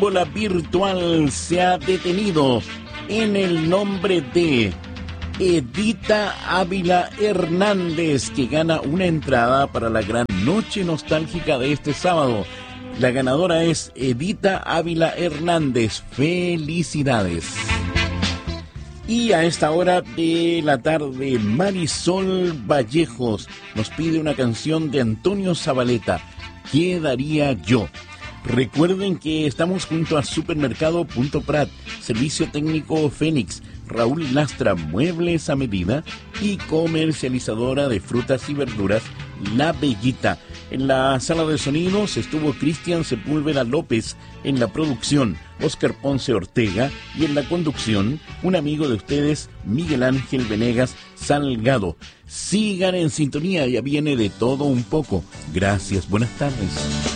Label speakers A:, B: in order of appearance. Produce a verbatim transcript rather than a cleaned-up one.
A: bola virtual se ha detenido en el nombre de Edita Ávila Hernández, que gana una entrada para la gran noche nostálgica de este sábado. La ganadora es Edita Ávila Hernández. ¡Felicidades! Y a esta hora de la tarde, Marisol Vallejos nos pide una canción de Antonio Zabaleta, ¿Qué daría yo? Recuerden que estamos junto a Supermercado Punto Prat, Servicio Técnico Fénix, Raúl Lastra, Muebles a Medida y comercializadora de frutas y verduras, La Bellita. En la sala de sonidos estuvo Cristian Sepúlveda López, en la producción Óscar Ponce Ortega y en la conducción un amigo de ustedes, Miguel Ángel Venegas Salgado. Sigan en sintonía, ya viene de todo un poco. Gracias, buenas tardes.